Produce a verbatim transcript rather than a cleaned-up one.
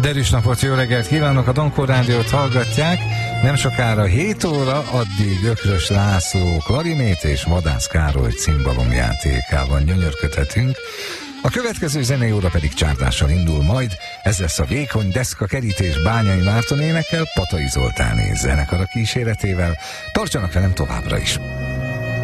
Derűs napot, jó reggelt kívánok, a Donkor Rádiót hallgatják. Nem sokára hét óra, addig Ökrös László klarinét és Vadász Károly cimbalom játékában gyönyörködhetünk. A következő zenei óra pedig csárdással indul majd, ez lesz a Vékony Deszka Kerítés Bányai Márton énekel, Patai Zoltáné zenekara kíséretével. Tartsanak velem továbbra is!